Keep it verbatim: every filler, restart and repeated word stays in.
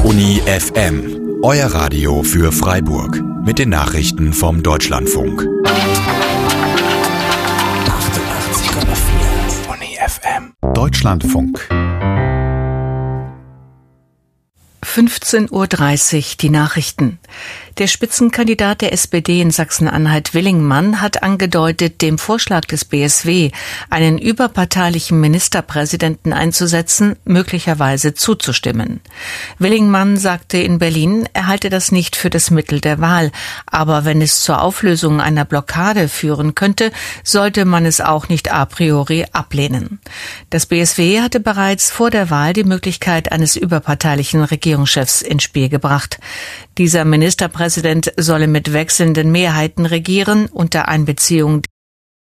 Uni F M, euer Radio für Freiburg. Mit den Nachrichten vom Deutschlandfunk. achtundachtzig Komma vier Uni F M. Deutschlandfunk. fünfzehn Uhr dreißig, die Nachrichten. Der Spitzenkandidat der S P D in Sachsen-Anhalt, Willingmann, hat angedeutet, dem Vorschlag des B S W, einen überparteilichen Ministerpräsidenten einzusetzen, möglicherweise zuzustimmen. Willingmann sagte in Berlin, er halte das nicht für das Mittel der Wahl, aber wenn es zur Auflösung einer Blockade führen könnte, sollte man es auch nicht a priori ablehnen. Das B S W hatte bereits vor der Wahl die Möglichkeit eines überparteilichen Regierungschefs ins Spiel gebracht. Dieser Ministerpräsident solle mit wechselnden Mehrheiten regieren unter Einbeziehung